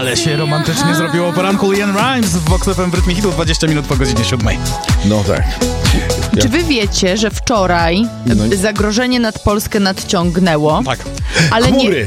Ale się romantycznie zrobiło o poranku. Ian Rimes w Vox FM w rytmie hitu 20 minut po godzinie 7. No tak. Czy wy wiecie, że wczoraj zagrożenie nad Polskę nadciągnęło? Tak. Ale Chmury,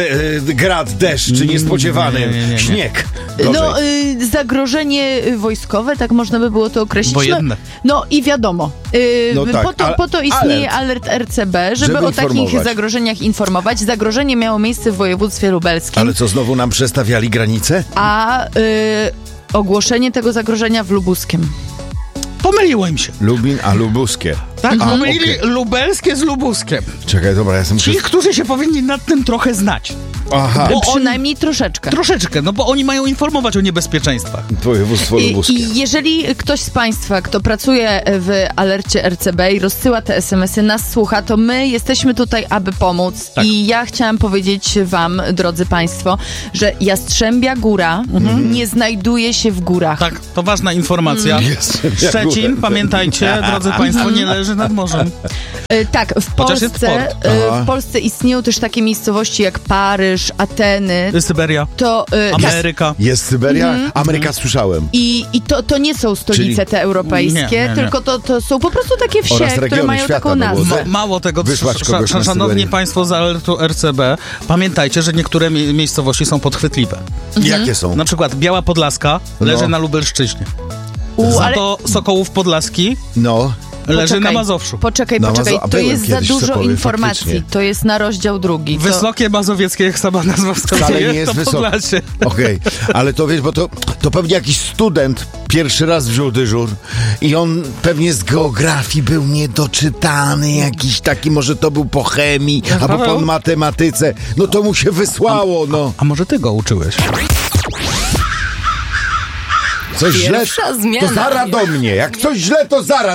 grad, deszcz, czy niespodziewany śnieg. No, zagrożenie wojskowe, tak można by było to określić. Wojenne. No i wiadomo, No tak, po to istnieje alert RCB, żeby o takich informować. zagrożeniach informować. Zagrożenie miało miejsce w województwie lubelskim. Ale co, znowu nam przestawiali granicę? A ogłoszenie tego zagrożenia w Lubuskiem. Pomyliło im się. Lubin, a lubuskie. Tak, pomylili okej. lubelskie z lubuskiem. Czekaj, dobra, ja jestem... Ci, którzy się powinni nad tym trochę znać. Aha, Bo Przynajmniej troszeczkę. Troszeczkę, no bo oni mają informować o niebezpieczeństwach. województwo lubuskie. I jeżeli ktoś z Państwa, kto pracuje w alercie RCB i rozsyła te SMS-y, nas słucha, to my jesteśmy tutaj, aby pomóc. Tak. I ja chciałam powiedzieć wam, drodzy Państwo, że Jastrzębia Góra nie znajduje się w górach. Tak, to ważna informacja. Szczecin, pamiętajcie, drodzy Państwo, nie leży nad morzem. Tak, Chociaż jest port. w Polsce istnieją też takie miejscowości jak Paryż, Ateny. Syberia, To, Ameryka. Jest Syberia? Ameryka słyszałem. I to nie są stolice Czyli- te europejskie, Nie. tylko to są po prostu takie wsie, Oraz które regiony mają świata, taką no bo nazwę. Mało tego, Wysłać kogoś na szanowni Syberię. Państwo z alertu RCB, pamiętajcie, że niektóre miejscowości są podchwytliwe. Jakie są? Na przykład Biała Podlaska leży No. na Lubelszczyźnie. Ale Za to Sokołów Podlaski No. leży na Mazowszu. Poczekaj, Na to byłem jest za kiedyś w dużo Sokowie, informacji. faktycznie. To jest na rozdział drugi. Wysokie Mazowieckie, jak sama nazwa Wcale wskazuje, nie jest to wysoko. Podlasie. Okej, ale to wiesz, bo to pewnie jakiś student pierwszy raz wziął dyżur i on pewnie z geografii był niedoczytany, jakiś taki, może to był po chemii, albo po matematyce. No to mu się wysłało, no. A może ty go uczyłeś? Coś źle, Pierwsza zmiana. to zara do mnie. Jak coś źle, to zara